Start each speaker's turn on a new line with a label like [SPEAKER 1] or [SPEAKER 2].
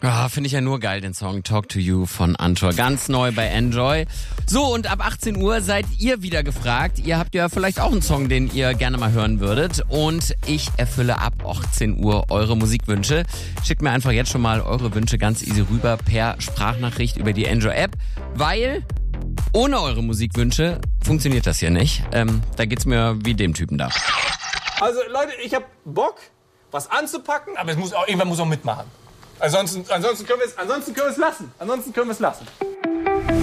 [SPEAKER 1] Ah, finde ich ja nur geil, den Song Talk to You von Antor. Ganz neu bei Enjoy. So, und ab 18 Uhr seid ihr wieder gefragt. Ihr habt ja vielleicht auch einen Song, den ihr gerne mal hören würdet. Und ich erfülle ab 18 Uhr eure Musikwünsche. Schickt mir einfach jetzt schon mal eure Wünsche ganz easy rüber per Sprachnachricht über die Enjoy-App. Weil ohne eure Musikwünsche funktioniert das hier nicht. Da geht's mir wie dem Typen da.
[SPEAKER 2] Also Leute, ich hab Bock, was anzupacken, aber irgendwann muss auch mitmachen. Ansonsten können wir es lassen.